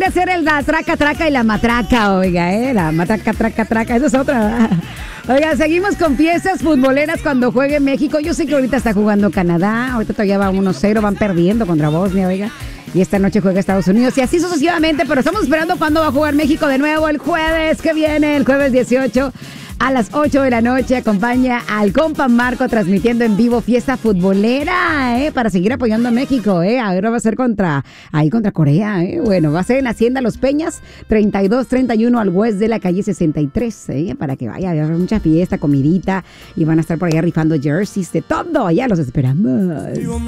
hacer la traca y la matraca, oiga, la matraca, traca, esa es otra, ¿verdad? Oiga, seguimos con fiestas futboleras cuando juegue México. Yo sé que ahorita está jugando Canadá, ahorita todavía va 1-0, van perdiendo contra Bosnia, oiga. Y esta noche juega Estados Unidos y así sucesivamente, pero estamos esperando cuándo va a jugar México de nuevo el jueves que viene, el jueves 18 a las 8 de la noche. Acompaña al compa Marco transmitiendo en vivo fiesta futbolera, para seguir apoyando a México, ahora va a ser contra Corea, Bueno, va a ser en Hacienda Los Peñas, 3231 al West de la calle 63, para que vaya a haber mucha fiesta, comidita, y van a estar por allá rifando jerseys de todo, allá los esperamos.